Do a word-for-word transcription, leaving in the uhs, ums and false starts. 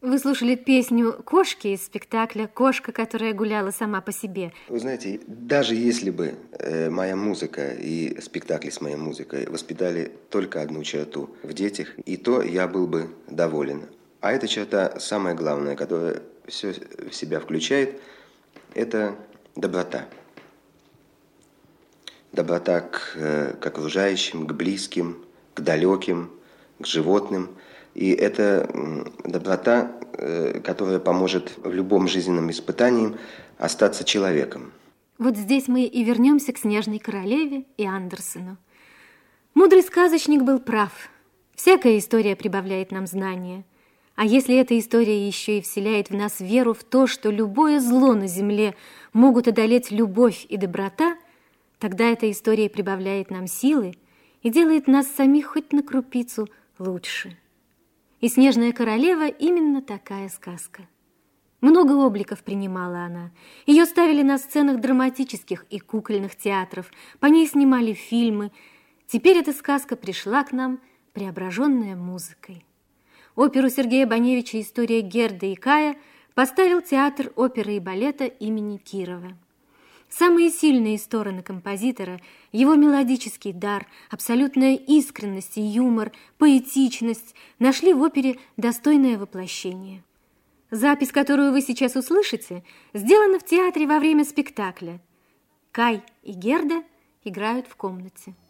Вы слушали песню «Кошки» из спектакля «Кошка, которая гуляла сама по себе». Вы знаете, даже если бы э, моя музыка и спектакли с моей музыкой воспитали только одну черту в детях, и то я был бы доволен. А эта черта самая главная, которая все в себя включает, это доброта. Доброта к, к окружающим, к близким, к далеким, к животным. И это доброта, которая поможет в любом жизненном испытании остаться человеком. Вот здесь мы и вернемся к «Снежной королеве» и Андерсену. Мудрый сказочник был прав. Всякая история прибавляет нам знания. А если эта история еще и вселяет в нас веру в то, что любое зло на земле могут одолеть любовь и доброта, тогда эта история прибавляет нам силы и делает нас самих хоть на крупицу лучше. И «Снежная королева» именно такая сказка. Много обликов принимала она. Ее ставили на сценах драматических и кукольных театров, по ней снимали фильмы. Теперь эта сказка пришла к нам, преображенная музыкой. Оперу Сергея Баневича «История Герды и Кая» поставил театр оперы и балета имени Кирова. Самые сильные стороны композитора, его мелодический дар, абсолютная искренность и юмор, поэтичность нашли в опере достойное воплощение. Запись, которую вы сейчас услышите, сделана в театре во время спектакля. Кай и Герда играют в комнате.